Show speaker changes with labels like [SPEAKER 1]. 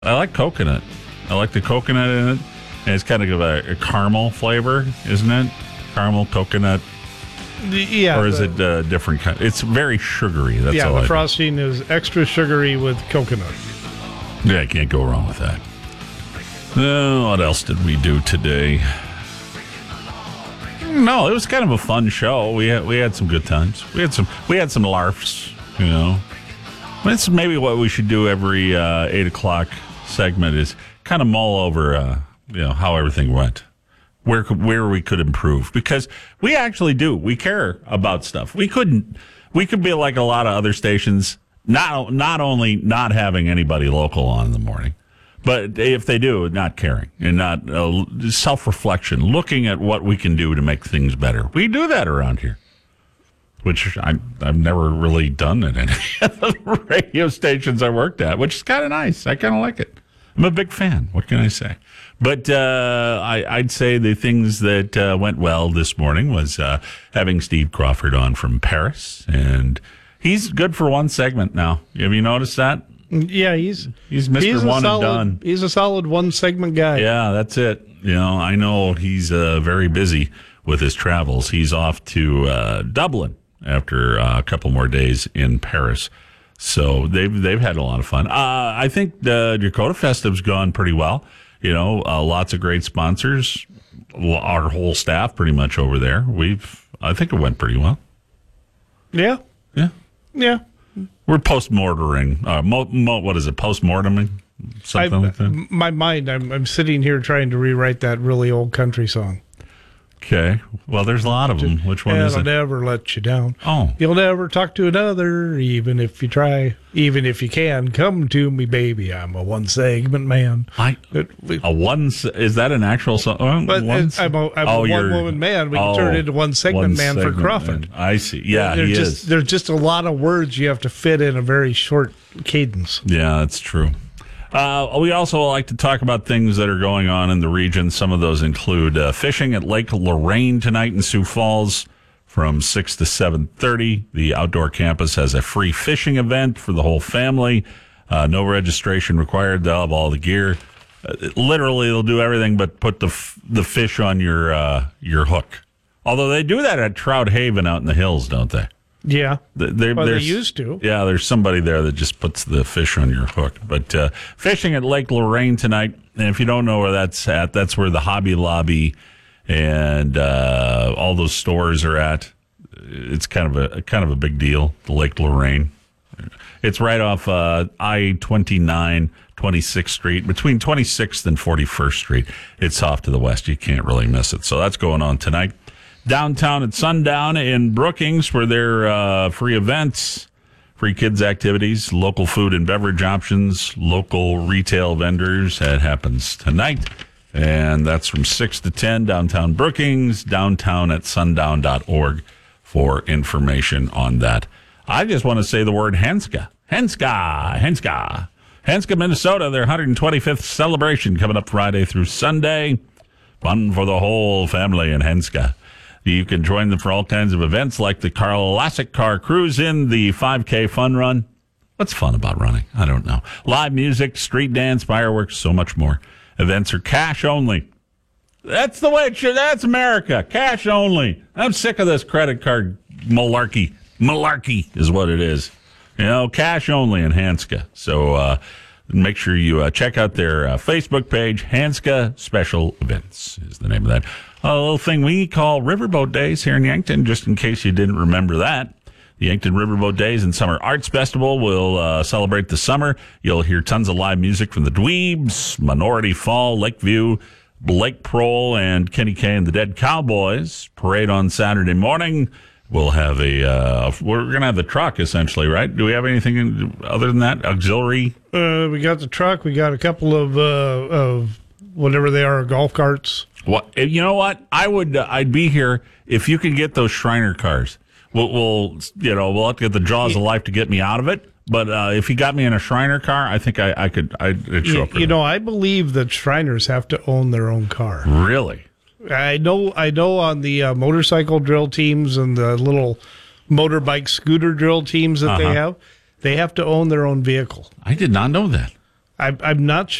[SPEAKER 1] I like coconut. I like the coconut in it. And it's kind of a caramel flavor, isn't it? Caramel, coconut.
[SPEAKER 2] Yeah.
[SPEAKER 1] Or is it a different kind? It's very sugary. That's all
[SPEAKER 2] the frosting is extra sugary with coconut.
[SPEAKER 1] Yeah, I can't go wrong with that. What else did we do today? No, it was kind of a fun show. We had some good times. We had some larfs, you know. That's maybe what we should do every 8 o'clock segment is kind of mull over how everything went, where we could improve, because we actually do. We care about stuff. We could be like a lot of other stations, not only not having anybody local on in the morning, but if they do, not caring and not self-reflection, looking at what we can do to make things better. We do that around here, which I've never really done at any of the radio stations I worked at, which is kind of nice. I kind of like it. I'm a big fan. What can I say? But I'd say the things that went well this morning was having Steve Crawford on from Paris, and he's good for one segment now. Have you noticed that?
[SPEAKER 2] Yeah, he's
[SPEAKER 1] Mr. One and Done.
[SPEAKER 2] He's a solid one segment guy.
[SPEAKER 1] Yeah, that's it. I know he's very busy with his travels. He's off to Dublin after a couple more days in Paris. So they've had a lot of fun. I think the Dakota Festive's gone pretty well. Lots of great sponsors. Our whole staff pretty much over there. I think it went pretty well.
[SPEAKER 2] Yeah. We're
[SPEAKER 1] post-mortering. What is it? Post-morteming? Something like that?
[SPEAKER 2] My mind, I'm sitting here trying to rewrite that really old country song.
[SPEAKER 1] Okay. Well, there's a lot of them. Which one is it?
[SPEAKER 2] I'll never let you down.
[SPEAKER 1] Oh.
[SPEAKER 2] You'll never talk to another, even if you try. Even if you can, come to me, baby. I'm a one-segment man.
[SPEAKER 1] Is that an actual song?
[SPEAKER 2] But I'm a one-woman man. We can turn it into one-segment man for Crawford.
[SPEAKER 1] Man. I see. Yeah,
[SPEAKER 2] there's just a lot of words you have to fit in a very short cadence.
[SPEAKER 1] Yeah, that's true. We also like to talk about things that are going on in the region. Some of those include fishing at Lake Lorraine tonight in Sioux Falls from 6 to 7:30. The outdoor campus has a free fishing event for the whole family. No registration required. They'll have all the gear. Literally, they'll do everything but put the fish on your hook. Although they do that at Trout Haven out in the hills, don't they?
[SPEAKER 2] Yeah, they used to.
[SPEAKER 1] Yeah, there's somebody there that just puts the fish on your hook. But fishing at Lake Lorraine tonight, and if you don't know where that's at, that's where the Hobby Lobby and all those stores are at. It's kind of a big deal, the Lake Lorraine. It's right off I-29, 26th Street, between 26th and 41st Street. It's off to the west. You can't really miss it. So that's going on tonight. Downtown at sundown in Brookings for their free events, free kids activities, local food and beverage options, local retail vendors. That happens tonight. And that's from 6 to 10, downtown Brookings, downtown at sundown.org for information on that. I just want to say the word Henska. Henska, Minnesota, their 125th celebration coming up Friday through Sunday. Fun for the whole family in Henska. You can join them for all kinds of events like the Classic Car Cruise In, the 5K Fun Run. What's fun about running? I don't know. Live music, street dance, fireworks, so much more. Events are cash only. That's the way it should. That's America. Cash only. I'm sick of this credit card malarkey. Malarkey is what it is. Cash only in Hanska. So make sure you check out their Facebook page. Hanska Special Events is the name of that. A little thing we call Riverboat Days here in Yankton, just in case you didn't remember that. The Yankton Riverboat Days and Summer Arts Festival will celebrate the summer. You'll hear tons of live music from the Dweebs, Minority Fall, Lakeview, Blake Prohl, and Kenny Kay and the Dead Cowboys. Parade on Saturday morning. We'll have we're going to have the truck, essentially, right? Do we have anything other than that? Auxiliary?
[SPEAKER 2] We got the truck. We got a couple of whatever they are, golf carts.
[SPEAKER 1] What? You know what? I'd be here if you can get those Shriner cars. We'll have to get the jaws of life to get me out of it. But if you got me in a Shriner car, I think I'd show up.
[SPEAKER 2] I believe that Shriners have to own their own car.
[SPEAKER 1] Really?
[SPEAKER 2] I know on the motorcycle drill teams and the little motorbike scooter drill teams that they have to own their own vehicle.
[SPEAKER 1] I did not know that.
[SPEAKER 2] I'm not